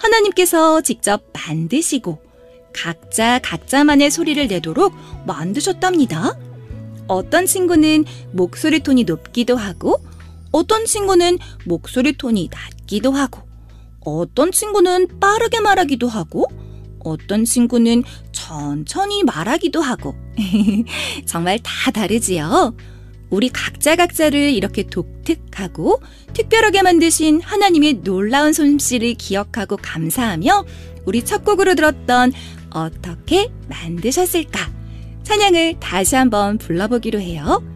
하나님께서 직접 만드시고 각자 각자만의 소리를 내도록 만드셨답니다. 어떤 친구는 목소리 톤이 높기도 하고 어떤 친구는 목소리 톤이 낮기도 하고 어떤 친구는 빠르게 말하기도 하고 어떤 친구는 천천히 말하기도 하고 정말 다 다르지요. 우리 각자를 이렇게 독특하고 특별하게 만드신 하나님의 놀라운 솜씨를 기억하고 감사하며 우리 첫 곡으로 들었던 어떻게 만드셨을까? 찬양을 다시 한번 불러보기로 해요.